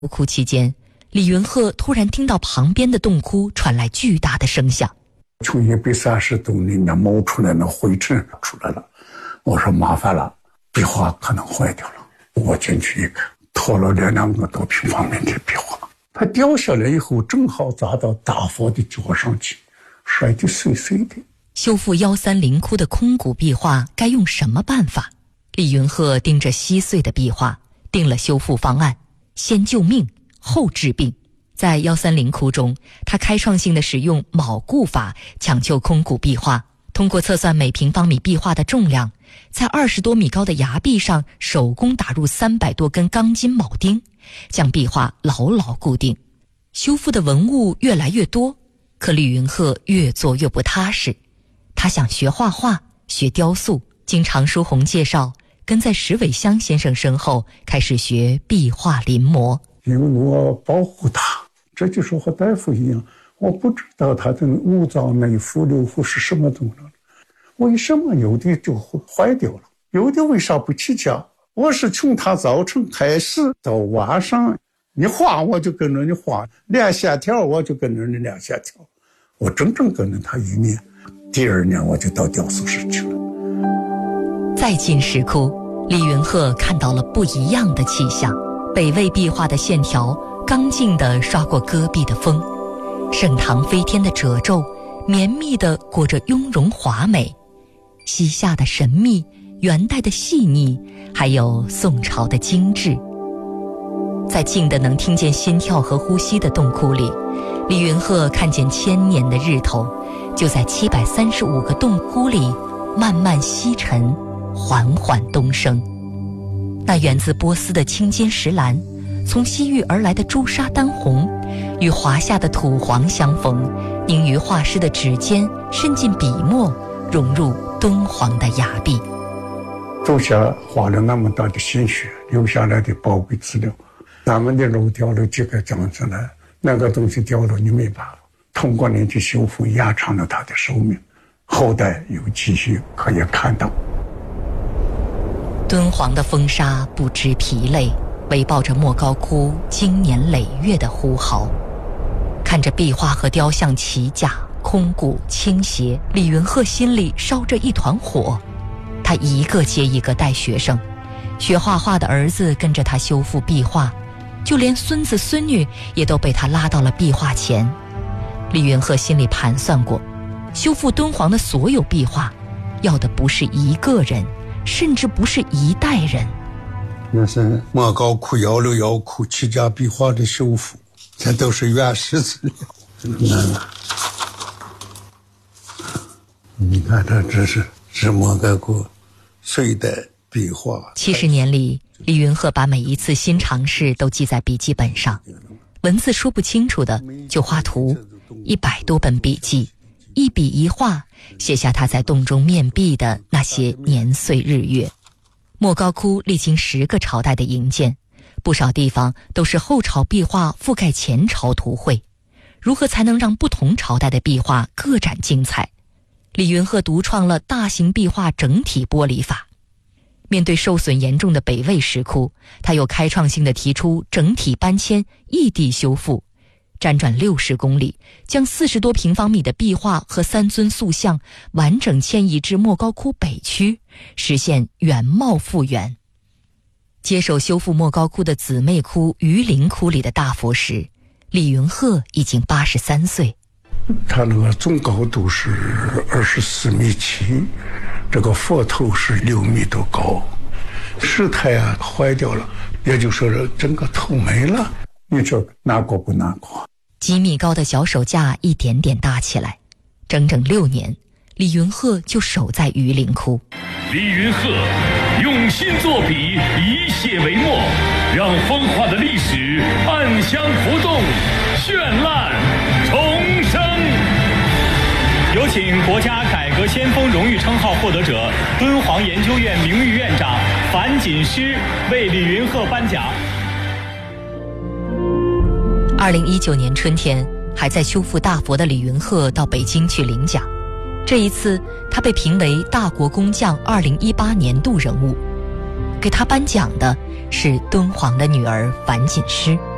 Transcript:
窟期间，李云鹤突然听到旁边的洞窟传来巨大的声响， 从130度里面冒出来那灰尘出来了。我说麻烦了，壁画可能坏掉了。我进去一看，拖了2个多平方米的壁画，它掉下来以后正好砸到大佛的脚上去，摔得碎碎的。 修复130窟的空谷壁画该用什么办法？李云鹤盯着稀碎的壁画，定了修复方案，先救命后治病。在130窟中，他开创性地使用铆固法抢救空谷壁画，通过测算每平方米壁画的重量，在20多米高的崖壁上手工打入300多根钢筋铆钉，将壁画牢牢固定。修复的文物越来越多，可李云鹤越做越不踏实。他想学画画，学雕塑，经常书红介绍，跟在石伟香先生身后开始学壁画临摹。 因为我保护他，这就是和大夫一样，我不知道他的五脏内腑六腑是什么东西，为什么有的就坏掉了，有的为啥不起价？我是从他早晨开始到晚上，你画我就跟着你画，练线条我就跟着你练线条，我整整跟着他1年。第2年我就到雕塑室去了。 再进石窟，李云鹤看到了不一样的气象。北魏壁画的线条刚劲地刷过戈壁的风，盛唐飞天的褶皱绵密地裹着雍容华美，西夏的神秘，元代的细腻，还有宋朝的精致。在静得能听见心跳和呼吸的洞窟里，李云鹤看见1000年的日头就在735个洞窟里慢慢西沉，缓缓东升。那源自波斯的青金石蓝，从西域而来的朱砂丹红，与华夏的土黄相逢，凝于画师的指尖，渗进笔墨，融入敦煌的崖壁。 走下花了那么大的心血，留下来的宝贵资料，咱们的肉掉了几个长出来，那个东西掉了你没办法，通过你的修复延长了它的寿命，后代有继续可以看到。 敦煌的风沙不知疲累，围抱着莫高窟经年累月的呼号。看着壁画和雕像齐架空谷倾斜，李云鹤心里烧着一团火。他一个接一个带学生，学画画的儿子跟着他修复壁画，就连孙子孙女也都被他拉到了壁画前。李云鹤心里盘算过，修复敦煌的所有壁画，要的不是一个人，甚至不是一代人。 那是莫高窟、161窟7家壁画的修复，这都是原始资料，难了。你看这是莫高窟隋代壁画。 70年里，李云鹤把每一次新尝试都记在笔记本上，文字说不清楚的就画图，100多本笔记，一笔一画写下他在洞中面壁的那些年岁日月。莫高窟历经10个朝代的营建，不少地方都是后朝壁画覆盖前朝图绘。如何才能让不同朝代的壁画各展精彩？李云鹤独创了大型壁画整体剥离法。面对受损严重的北魏石窟，他又开创性地提出整体搬迁、异地修复，辗转60公里，将40多平方米的壁画和3尊塑像完整迁移至莫高窟北区，实现原貌复原。接手修复莫高窟的姊妹窟榆林窟里的大佛时，李云鹤已经83岁。 它那个总高度是24.7米，这个佛头是6米多高，石台坏掉了，也就说整个头没了。你说难过不难过？ 几米高的脚手架一点点搭起来，整整6年，李云鹤就守在榆林窟。 李云鹤用心作笔，以血为墨，让风化的历史暗香浮动，绚烂重生。有请国家改革先锋荣誉称号获得者、敦煌研究院名誉院长樊锦诗为李云鹤颁奖。 2019年春天，还在修复大佛的李云鹤到北京去领奖。这一次，他被评为大国工匠2018年度人物。给他颁奖的是敦煌的女儿樊锦诗。